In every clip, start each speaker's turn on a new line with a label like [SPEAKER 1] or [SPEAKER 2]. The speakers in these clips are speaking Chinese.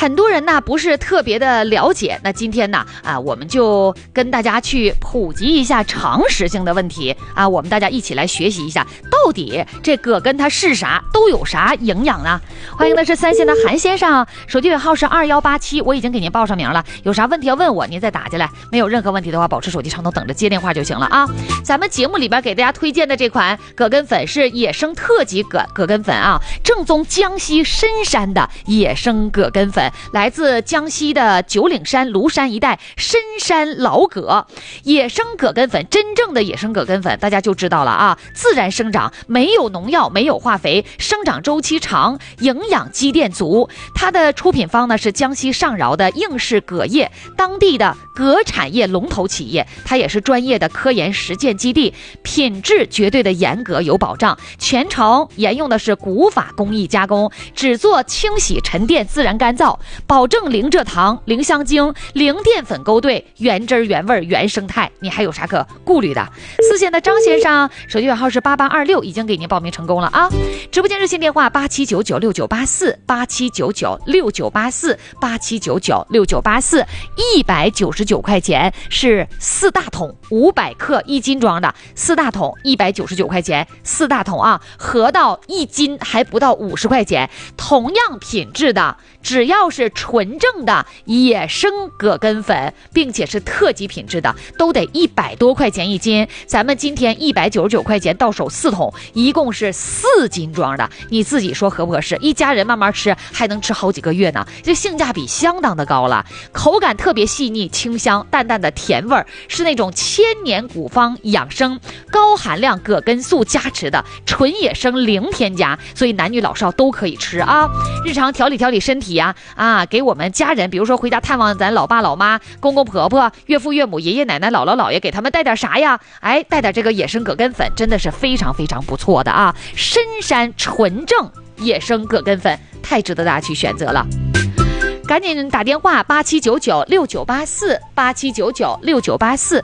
[SPEAKER 1] 很多人呢不是特别的了解。那今天呢我们就跟大家去普及一下常识性的问题啊，我们大家一起来学习一下，到底这葛根它是啥，都有啥营养呢？欢迎的是3线的韩先生，手机尾号是2187，我已经给您报上名了，有啥问题要问我您再打进来，没有任何问题的话保持手机畅通等着接电话就行了啊。咱们节目里边给大家推荐的这款葛根粉是野生特级葛根粉啊，正宗江西深山的野生葛根粉，来自江西的九岭山庐山一带深山老葛。野生葛根粉，真正的野生葛根粉大家就知道了啊，自然生长，没有农药，没有化肥，生长周期长，营养积淀足。它的出品方呢是江西上饶的应氏葛业，当地的葛产业龙头企业，它也是专业的科研实践基地，品质绝对的严格有保障，全程沿用的是古法工艺加工，只做清洗沉淀自然干燥，保证零蔗糖零香精零淀粉勾兑，原汁原味原生态，你还有啥可顾虑的？4线的张先生，手机尾号是8826，已经给您报名成功了啊！直播间热线电话87996984 87996984 87996984，199块钱是4大桶500克1斤装的，4大桶199块钱，4大桶啊，合到1斤还不到50块钱。同样品质的，只要是纯正的野生葛根粉，并且是特级品质的，都得100多块钱1斤。咱们今天199块钱到手4桶，一共是4斤装的，你自己说合不合适？一家人慢慢吃，还能吃好几个月呢，这性价比相当的高了。口感特别细腻清香，淡淡的甜味儿，是那种1000年古方养生高含量葛根素加持的纯野生零添加，所以男女老少都可以吃啊。日常调理身体呀给我们家人，比如说回家探望咱老爸老妈、公公婆婆、岳父岳母、爷爷奶奶、姥姥姥爷，给他们带点啥呀？带点这个野生葛根粉，真的是非常非常不错的啊！深山纯正野生葛根粉，太值得大家去选择了。赶紧打电话87996984 87996984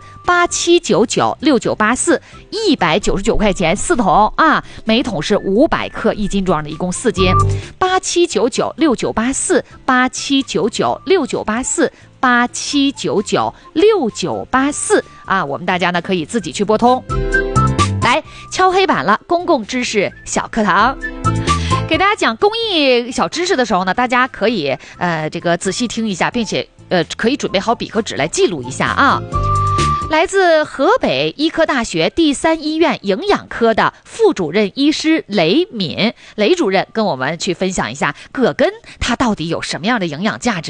[SPEAKER 1] 87996984，199块钱4桶啊，每桶是500克1斤装的，一共4斤。87996984 87996984 87996984啊，我们大家呢可以自己去拨通。来敲黑板了，公共知识小课堂。给大家讲公益小知识的时候呢，大家可以这个仔细听一下，并且可以准备好笔和纸来记录一下啊。来自河北医科大学第3医院营养科的副主任医师雷敏，雷主任跟我们去分享一下葛根它到底有什么样的营养价值。